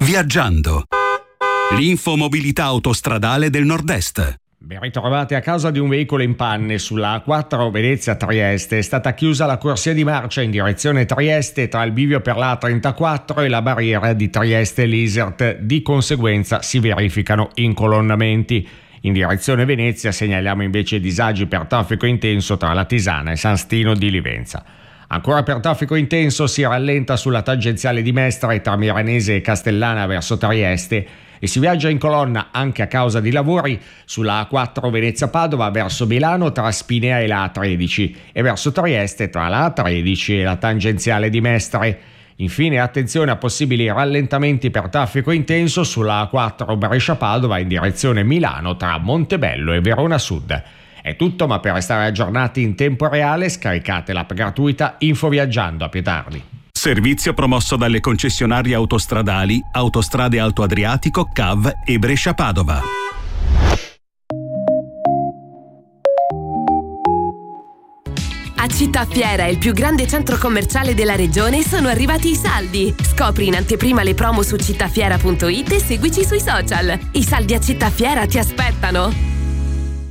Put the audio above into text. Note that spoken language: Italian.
Viaggiando. L'infomobilità autostradale del Nord-Est. Ben ritrovati. A causa di un veicolo in panne sulla A4 Venezia-Trieste è stata chiusa la corsia di marcia in direzione Trieste tra il bivio per la A34 e la barriera di Trieste-Lisert. Di conseguenza si verificano incolonnamenti. In direzione Venezia segnaliamo invece disagi per traffico intenso tra la Tisana e San Stino di Livenza. Ancora per traffico intenso si rallenta sulla tangenziale di Mestre tra Miranese e Castellana verso Trieste e si viaggia in colonna anche a causa di lavori sulla A4 Venezia-Padova verso Milano tra Spinea e la A13 e verso Trieste tra la A13 e la tangenziale di Mestre. Infine attenzione a possibili rallentamenti per traffico intenso sulla A4 Brescia-Padova in direzione Milano tra Montebello e Verona Sud. È tutto, ma per restare aggiornati in tempo reale scaricate l'app gratuita Infoviaggiando. A più tardi. Servizio promosso dalle concessionarie autostradali Autostrade Alto Adriatico, CAV e Brescia-Padova. A Città Fiera, il più grande centro commerciale della regione, sono arrivati i saldi. Scopri in anteprima le promo su cittafiera.it e seguici sui social. I saldi a Città Fiera ti aspettano!